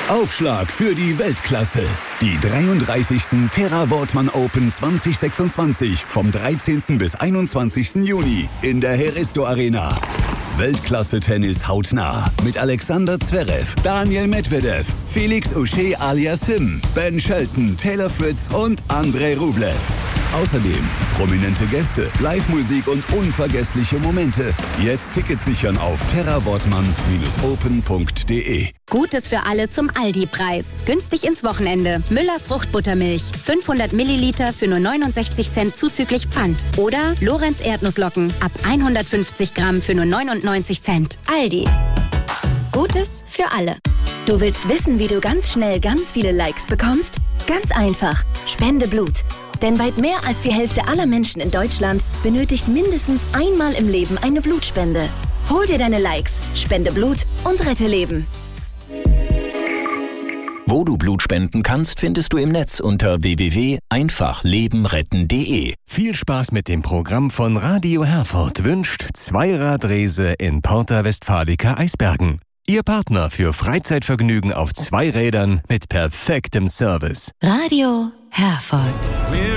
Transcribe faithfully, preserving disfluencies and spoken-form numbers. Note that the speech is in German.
Aufschlag für die Weltklasse. Die dreiunddreißigsten Terra Wortmann Open zwanzig sechsundzwanzig vom dreizehnten bis einundzwanzigsten Juni in der Heristo Arena. Weltklasse-Tennis hautnah mit Alexander Zverev, Daniel Medvedev, Felix Auger aliasim, Ben Shelton, Taylor Fritz und Andrei Rublev. Außerdem prominente Gäste, Live-Musik und unvergessliche Momente. Jetzt Tickets sichern auf terra wortmann open punkt de. Gutes für alle zum Aldi-Preis. Günstig ins Wochenende. Müller Fruchtbuttermilch. fünfhundert Milliliter für nur neunundsechzig Cent zuzüglich Pfand. Oder Lorenz Erdnusslocken. Ab hundertfünfzig Gramm für nur neunundneunzig Cent. Aldi. Gutes für alle. Du willst wissen, wie du ganz schnell ganz viele Likes bekommst? Ganz einfach. Spende Blut. Denn weit mehr als die Hälfte aller Menschen in Deutschland benötigt mindestens einmal im Leben eine Blutspende. Hol dir deine Likes, spende Blut und rette Leben. Wo du Blut spenden kannst, findest du im Netz unter w w w punkt einfach leben retten punkt de. Viel Spaß mit dem Programm von Radio Herford wünscht Zweiradrese in Porta Westfalica Eisbergen. Ihr Partner für Freizeitvergnügen auf zwei Rädern mit perfektem Service. Radio Herford.